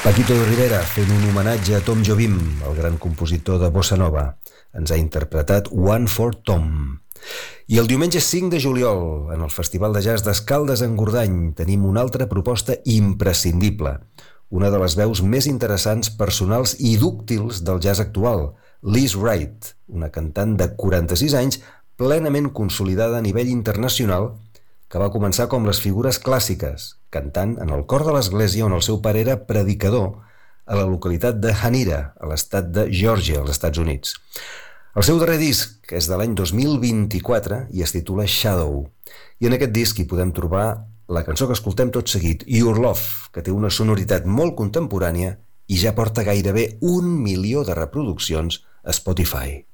Paquito de Rivera fent un homenatge a Tom Jobim, el gran compositor de Bossa Nova. Ens ha interpretat One for Tom. I el diumenge 5 de juliol, en el Festival de Jazz d'Escaldes en Gordany, tenim una altra proposta imprescindible. Una de les veus més interessants, personals i dúctils del jazz actual, Liz Wright, una cantant de 46 anys plenament consolidada a nivell internacional, que va començar com les figures clàssiques, cantant en el cor de l'església on el seu pare era predicador a la localitat de Hanira, a l'estat de Geòrgia, als Estats Units. El seu darrer disc, que és de l'any 2024, i es titula Shadow. I en aquest disc hi podem trobar la cançó que escoltem tot seguit, Your Love, que té una sonoritat molt contemporània i ja porta gairebé 1 milió de reproduccions a Spotify.